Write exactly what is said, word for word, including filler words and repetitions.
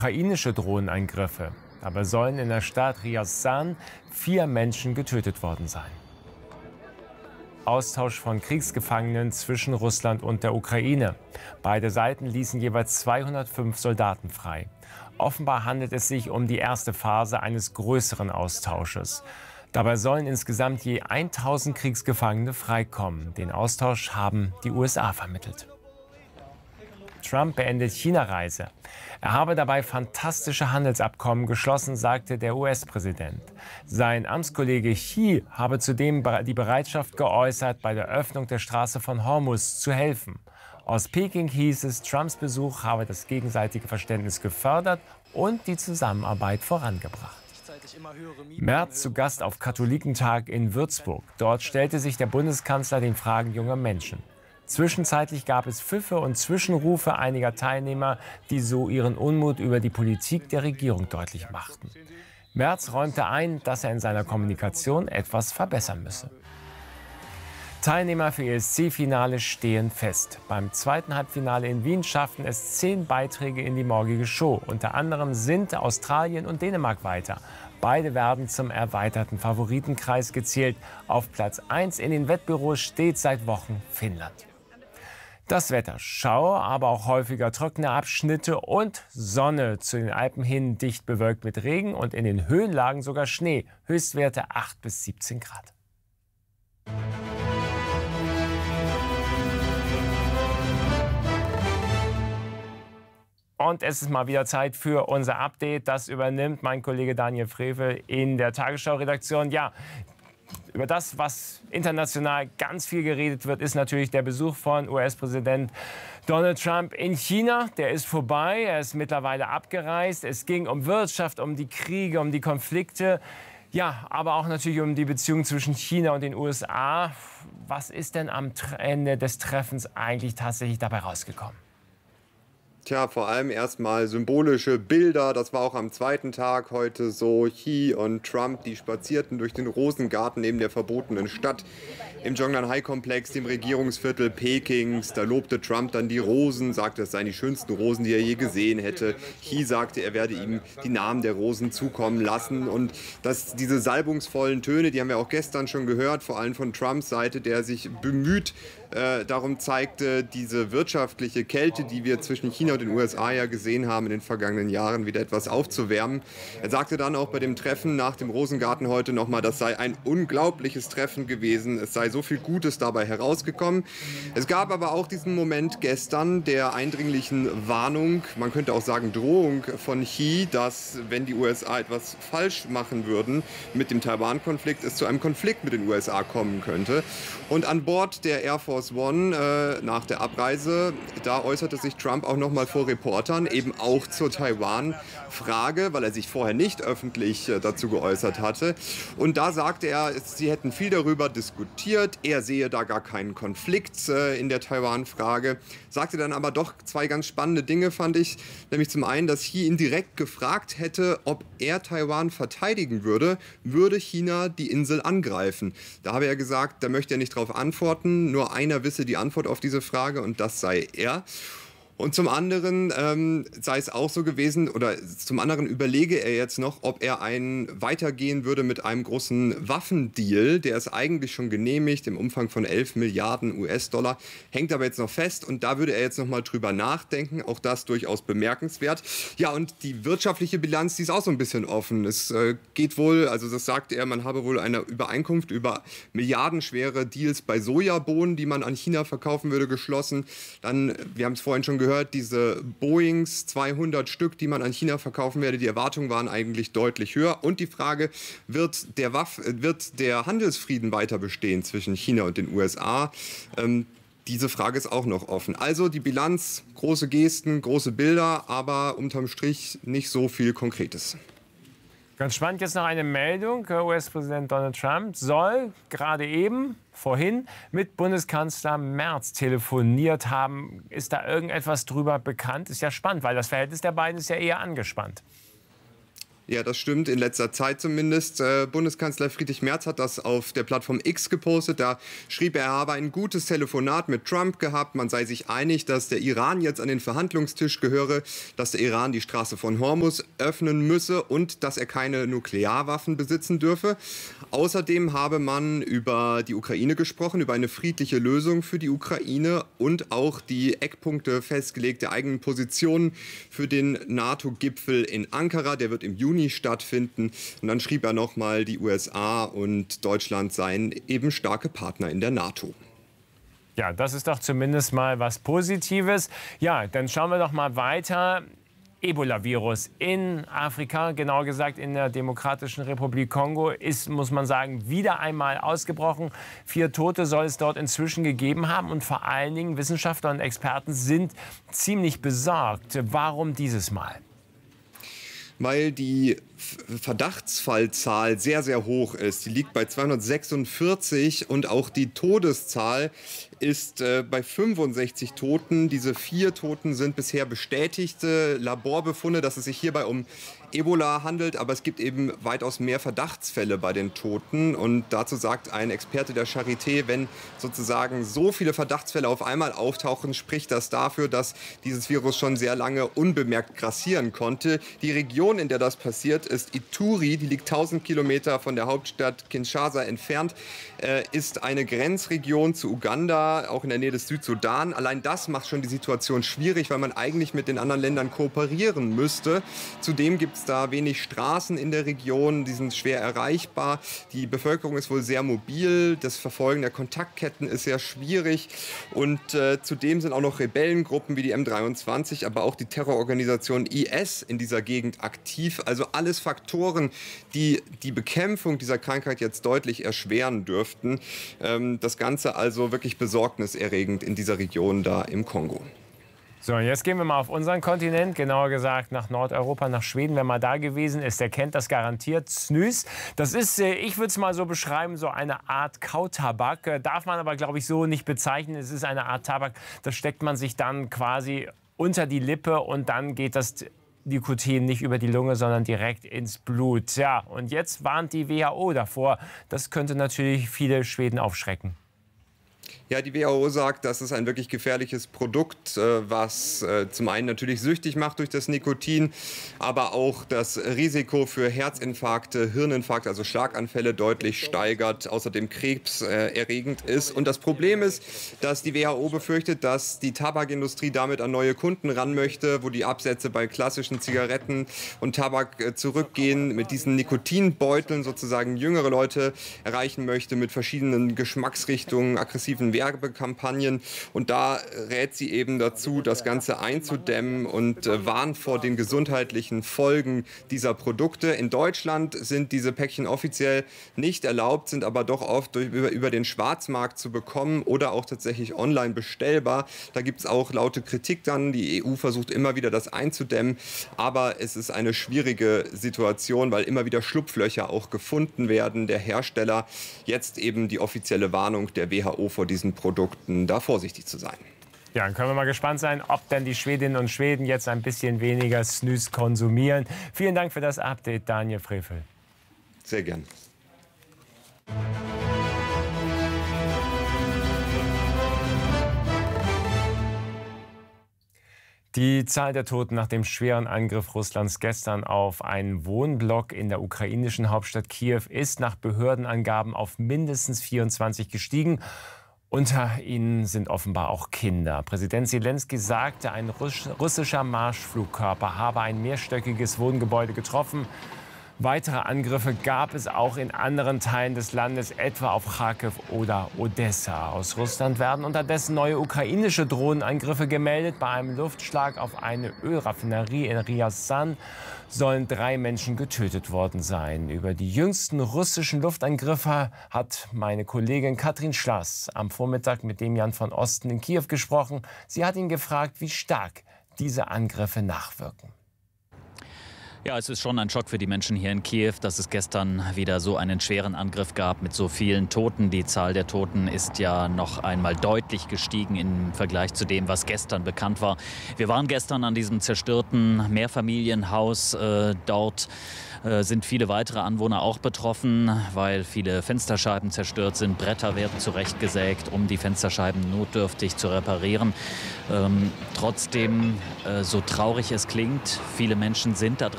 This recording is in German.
Ukrainische Drohnenangriffe. Dabei sollen in der Stadt Ryazan vier Menschen getötet worden sein. Austausch von Kriegsgefangenen zwischen Russland und der Ukraine. Beide Seiten ließen jeweils zweihundertfünf Soldaten frei. Offenbar handelt es sich um die erste Phase eines größeren Austausches. Dabei sollen insgesamt je tausend Kriegsgefangene freikommen. Den Austausch haben die U S A vermittelt. Trump beendet China-Reise. Er habe dabei fantastische Handelsabkommen geschlossen, sagte der U S-Präsident. Sein Amtskollege Xi habe zudem die Bereitschaft geäußert, bei der Öffnung der Straße von Hormuz zu helfen. Aus Peking hieß es, Trumps Besuch habe das gegenseitige Verständnis gefördert und die Zusammenarbeit vorangebracht. Merz zu Gast auf Katholikentag in Würzburg. Dort stellte sich der Bundeskanzler den Fragen junger Menschen. Zwischenzeitlich gab es Pfiffe und Zwischenrufe einiger Teilnehmer, die so ihren Unmut über die Politik der Regierung deutlich machten. Merz räumte ein, dass er in seiner Kommunikation etwas verbessern müsse. Teilnehmer für E S C-Finale stehen fest. Beim zweiten Halbfinale in Wien schafften es zehn Beiträge in die morgige Show. Unter anderem sind Australien und Dänemark weiter. Beide werden zum erweiterten Favoritenkreis gezählt. Auf Platz eins in den Wettbüros steht seit Wochen Finnland. Das Wetter: Schauer, aber auch häufiger trockene Abschnitte und Sonne. Zu den Alpen hin dicht bewölkt mit Regen und in den Höhenlagen sogar Schnee. Höchstwerte acht bis siebzehn Grad. Und es ist mal wieder Zeit für unser Update. Das übernimmt mein Kollege Daniel Frevel in der Tagesschau-Redaktion. Ja, über das, was international ganz viel geredet wird, ist natürlich der Besuch von U S-Präsident Donald Trump in China. Der ist vorbei, er ist mittlerweile abgereist. Es ging um Wirtschaft, um die Kriege, um die Konflikte. Ja, aber auch natürlich um die Beziehung zwischen China und den U S A. Was ist denn am Ende des Treffens eigentlich tatsächlich dabei rausgekommen? Tja, vor allem erstmal symbolische Bilder. Das war auch am zweiten Tag heute so. Xi und Trump, die spazierten durch den Rosengarten neben der verbotenen Stadt im Zhongnanhai-Komplex, dem Regierungsviertel Pekings. Da lobte Trump dann die Rosen, sagte, es seien die schönsten Rosen, die er je gesehen hätte. Xi sagte, er werde ihm die Namen der Rosen zukommen lassen. Und dass diese salbungsvollen Töne, die haben wir auch gestern schon gehört, vor allem von Trumps Seite, der sich bemüht, äh, darum zeigte, diese wirtschaftliche Kälte, die wir zwischen China und den U S A ja gesehen haben in den vergangenen Jahren, wieder etwas aufzuwärmen. Er sagte dann auch bei dem Treffen nach dem Rosengarten heute nochmal, das sei ein unglaubliches Treffen gewesen. Es sei so viel Gutes dabei herausgekommen. Es gab aber auch diesen Moment gestern der eindringlichen Warnung, man könnte auch sagen Drohung von Xi, dass, wenn die U S A etwas falsch machen würden mit dem Taiwan-Konflikt, es zu einem Konflikt mit den U S A kommen könnte. Und an Bord der Air Force One äh, nach der Abreise, da äußerte sich Trump auch noch mal vor Reportern, eben auch zur Taiwan-Frage, weil er sich vorher nicht öffentlich äh, dazu geäußert hatte. Und da sagte er, sie hätten viel darüber diskutiert, er sehe da gar keinen Konflikt äh, in der Taiwan-Frage. Sagte dann aber doch zwei ganz spannende Dinge, fand ich. Nämlich zum einen, dass Xi ihn direkt gefragt hätte, ob er Taiwan verteidigen würde, würde China die Insel angreifen. Da habe er gesagt, da möchte er nicht darauf antworten, nur einer wisse die Antwort auf diese Frage und das sei er. Und zum anderen ähm, sei es auch so gewesen, oder zum anderen überlege er jetzt noch, ob er ein, weitergehen würde mit einem großen Waffendeal. Der ist eigentlich schon genehmigt im Umfang von elf Milliarden U S-Dollar, hängt aber jetzt noch fest und da würde er jetzt noch mal drüber nachdenken. Auch das durchaus bemerkenswert. Ja, und die wirtschaftliche Bilanz, die ist auch so ein bisschen offen. Es äh, geht wohl, also das sagte er, man habe wohl eine Übereinkunft über milliardenschwere Deals bei Sojabohnen, die man an China verkaufen würde, geschlossen. Dann, wir haben es vorhin schon gehört, diese Boeings zweihundert Stück, die man an China verkaufen werde, die Erwartungen waren eigentlich deutlich höher. Und die Frage, wird der, Waff wird der Handelsfrieden weiter bestehen zwischen China und den U S A? Ähm, diese Frage ist auch noch offen. Also die Bilanz, große Gesten, große Bilder, aber unterm Strich nicht so viel Konkretes. Ganz spannend jetzt noch eine Meldung. U S-Präsident Donald Trump soll gerade eben, vorhin, mit Bundeskanzler Merz telefoniert haben. Ist da irgendetwas drüber bekannt? Ist ja spannend, weil das Verhältnis der beiden ist ja eher angespannt. Ja, das stimmt, in letzter Zeit zumindest. Äh, Bundeskanzler Friedrich Merz hat das auf der Plattform X gepostet. Da schrieb er, er habe ein gutes Telefonat mit Trump gehabt. Man sei sich einig, dass der Iran jetzt an den Verhandlungstisch gehöre, dass der Iran die Straße von Hormuz öffnen müsse und dass er keine Nuklearwaffen besitzen dürfe. Außerdem habe man über die Ukraine gesprochen, über eine friedliche Lösung für die Ukraine und auch die Eckpunkte festgelegt der eigenen Positionen für den NATO-Gipfel in Ankara. Der wird im Juni stattfinden. Und dann schrieb er nochmal, die U S A und Deutschland seien eben starke Partner in der NATO. Ja, das ist doch zumindest mal was Positives. Ja, dann schauen wir doch mal weiter. Ebola-Virus in Afrika, genauer gesagt in der Demokratischen Republik Kongo, ist, muss man sagen, wieder einmal ausgebrochen. Vier Tote soll es dort inzwischen gegeben haben. Und vor allen Dingen Wissenschaftler und Experten sind ziemlich besorgt. Warum dieses Mal? Weil die Verdachtsfallzahl sehr, sehr hoch ist. Die liegt bei zweihundertsechsundvierzig und auch die Todeszahl ist äh, bei fünfundsechzig Toten. Diese vier Toten sind bisher bestätigte Laborbefunde, dass es sich hierbei um Ebola handelt, aber es gibt eben weitaus mehr Verdachtsfälle bei den Toten. Und dazu sagt ein Experte der Charité, wenn sozusagen so viele Verdachtsfälle auf einmal auftauchen, spricht das dafür, dass dieses Virus schon sehr lange unbemerkt grassieren konnte. Die Region, in der das passiert, ist Ituri, die liegt tausend Kilometer von der Hauptstadt Kinshasa entfernt, äh, ist eine Grenzregion zu Uganda, auch in der Nähe des Südsudan. Allein das macht schon die Situation schwierig, weil man eigentlich mit den anderen Ländern kooperieren müsste. Zudem gibt es da wenig Straßen in der Region, die sind schwer erreichbar. Die Bevölkerung ist wohl sehr mobil, das Verfolgen der Kontaktketten ist sehr schwierig und äh, zudem sind auch noch Rebellengruppen wie die M dreiundzwanzig, aber auch die Terrororganisation I S in dieser Gegend aktiv. Also alles Faktoren, die die Bekämpfung dieser Krankheit jetzt deutlich erschweren dürften. Ähm, das Ganze also wirklich besorgniserregend in dieser Region da im Kongo. So, jetzt gehen wir mal auf unseren Kontinent, genauer gesagt nach Nordeuropa, nach Schweden. Wer mal da gewesen ist, der kennt das garantiert. Snus, das ist, ich würde es mal so beschreiben, so eine Art Kautabak. Darf man aber, glaube ich, so nicht bezeichnen. Es ist eine Art Tabak, das steckt man sich dann quasi unter die Lippe und dann geht das Nikotin nicht über die Lunge, sondern direkt ins Blut. Ja, und jetzt warnt die W H O davor. Das könnte natürlich viele Schweden aufschrecken. Ja, die W H O sagt, das ist ein wirklich gefährliches Produkt, was zum einen natürlich süchtig macht durch das Nikotin, aber auch das Risiko für Herzinfarkte, Hirninfarkte, also Schlaganfälle deutlich steigert, außerdem krebserregend ist. Und das Problem ist, dass die W H O befürchtet, dass die Tabakindustrie damit an neue Kunden ran möchte, wo die Absätze bei klassischen Zigaretten und Tabak zurückgehen, mit diesen Nikotinbeuteln sozusagen jüngere Leute erreichen möchte, mit verschiedenen Geschmacksrichtungen, aggressiven Werbekampagnen. Und da rät sie eben dazu, das Ganze einzudämmen und äh, warnt vor den gesundheitlichen Folgen dieser Produkte. In Deutschland sind diese Päckchen offiziell nicht erlaubt, sind aber doch oft durch, über, über den Schwarzmarkt zu bekommen oder auch tatsächlich online bestellbar. Da gibt es auch laute Kritik dann. Die E U versucht immer wieder, das einzudämmen. Aber es ist eine schwierige Situation, weil immer wieder Schlupflöcher auch gefunden werden. Der Hersteller jetzt eben die offizielle Warnung der W H O vor diesen Produkten, da vorsichtig zu sein. Ja, dann können wir mal gespannt sein, ob denn die Schwedinnen und Schweden jetzt ein bisschen weniger Snus konsumieren. Vielen Dank für das Update, Daniel Frevel. Sehr gern. Die Zahl der Toten nach dem schweren Angriff Russlands gestern auf einen Wohnblock in der ukrainischen Hauptstadt Kiew ist nach Behördenangaben auf mindestens vierundzwanzig gestiegen. Unter ihnen sind offenbar auch Kinder. Präsident Zelensky sagte, ein russischer Marschflugkörper habe ein mehrstöckiges Wohngebäude getroffen. Weitere Angriffe gab es auch in anderen Teilen des Landes, etwa auf Charkiw oder Odessa. Aus Russland werden unterdessen neue ukrainische Drohnenangriffe gemeldet. Bei einem Luftschlag auf eine Ölraffinerie in Ryazan sollen drei Menschen getötet worden sein. Über die jüngsten russischen Luftangriffe hat meine Kollegin Katrin Schlass am Vormittag mit Demian von Osten in Kiew gesprochen. Sie hat ihn gefragt, wie stark diese Angriffe nachwirken. Ja, es ist schon ein Schock für die Menschen hier in Kiew, dass es gestern wieder so einen schweren Angriff gab mit so vielen Toten. Die Zahl der Toten ist ja noch einmal deutlich gestiegen im Vergleich zu dem, was gestern bekannt war. Wir waren gestern an diesem zerstörten Mehrfamilienhaus. Äh, dort äh, sind viele weitere Anwohner auch betroffen, weil viele Fensterscheiben zerstört sind. Bretter werden zurechtgesägt, um die Fensterscheiben notdürftig zu reparieren. Ähm, trotzdem, äh, so traurig es klingt, viele Menschen sind da dran